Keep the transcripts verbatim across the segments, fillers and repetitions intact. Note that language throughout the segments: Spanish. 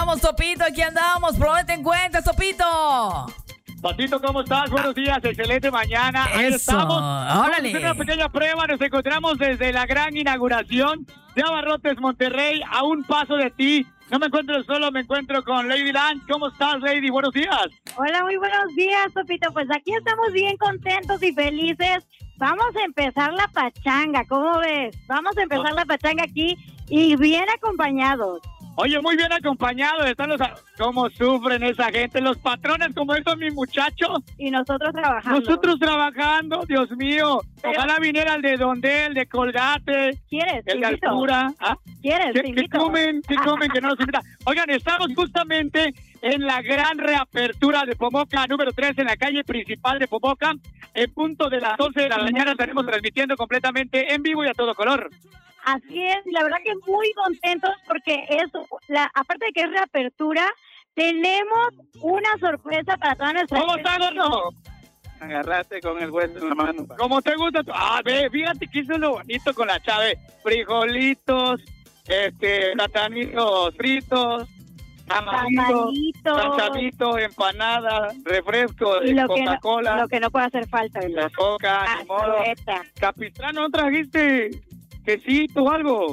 andamos, Sopito, aquí andamos. ¿Por dónde te encuentras, Sopito? Patito, ¿cómo estás? Buenos días, excelente mañana. Ahí Eso, estamos. órale. Vamos a hacer una pequeña prueba. Nos encontramos desde la gran inauguración de Abarrotes Monterrey, a un paso de ti. No me encuentro solo, me encuentro con Lady Land. ¿Cómo estás, Lady? Buenos días. Hola, muy buenos días, Sopito. Pues aquí estamos bien contentos y felices. Vamos a empezar la pachanga, ¿cómo ves? Vamos a empezar la pachanga aquí y bien acompañados. Oye, muy bien acompañados. Están los... ¿Cómo sufren esa gente? Los patrones como estos, mis muchachos. Y nosotros trabajando. Nosotros trabajando, Dios mío. Pero... Ojalá viniera el de Donde, el de Colgate. ¿Quieres? El de Altura. ¿Ah? ¿Quieres? ¿Qué, ¿Qué comen? ¿Qué comen que no nos invitan? Oigan, estamos justamente en la gran reapertura de Pomoca, número tres, en la calle principal de Pomoca. En punto de las doce de la mañana estaremos transmitiendo completamente en vivo y a todo color. Así es, y la verdad que muy contentos porque eso, la, aparte de que es reapertura, tenemos una sorpresa para toda nuestra ¿Cómo gente. está, gordo? Agarraste con el hueso en la mano. ¿Cómo te gusta? Ah, ve, fíjate que hizo lo bonito con la chave. Frijolitos, este, platanitos fritos, tamalitos, cachamitos, empanada, refresco, y lo que, no, Coca-Cola. lo que no puede hacer falta, ¿verdad? La coca, Ah, ni modo. esta. Capistrano, ¿no trajiste quesito o algo?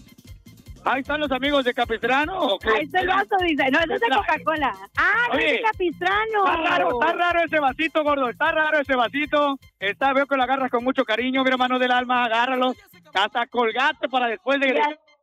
Ahí están los amigos de Capistrano. ¿O qué? Ahí está el vaso, dice. No, eso es de Coca-Cola. Ah, no es de Capistrano. Está raro, está raro ese vasito, gordo. Está raro ese vasito. Está, veo que lo agarras con mucho cariño, mi hermano del alma. Agárralo. Hasta Colgate para después de...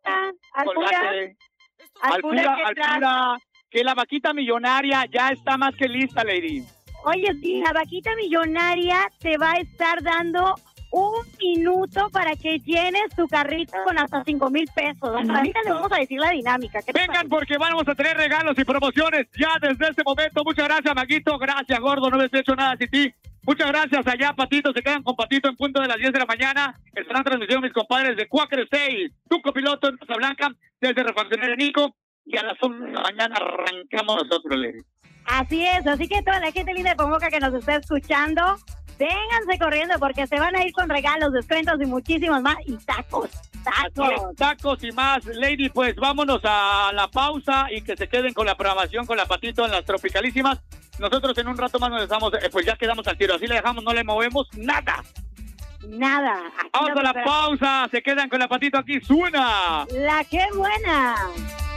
Colgate. Alpura, Alpura, que la vaquita millonaria ya está más que lista, Lady. Oye, sí, la vaquita millonaria te va a estar dando un minuto para que llenes tu carrito con hasta cinco mil pesos. Ahorita le vamos a decir la dinámica. Vengan porque vamos a tener regalos y promociones ya desde este momento. Muchas gracias, Maguito. Gracias, gordo. No me he hecho nada sin ti. Muchas gracias allá, Patito. Se quedan con Patito en punto de las diez de la mañana. Estarán transmisión mis compadres de Quaker State, tu copiloto en Casablanca, desde Refaccionaria Nico. Y a las once de la mañana arrancamos nosotros, Lady. Así es. Así que toda la gente linda de Pomoca que nos está escuchando, vénganse corriendo porque se van a ir con regalos, descuentos y muchísimos más. Y tacos, tacos. Tacos y más, Lady. Pues vámonos a la pausa y que se queden con la programación con la Patito en las Tropicalísimas. Nosotros en un rato más nos estamos, eh, pues ya quedamos al tiro. Así le dejamos, no le movemos nada. Nada. Vamos a la pausa. Se quedan con la Patito aquí. Suena La que buena.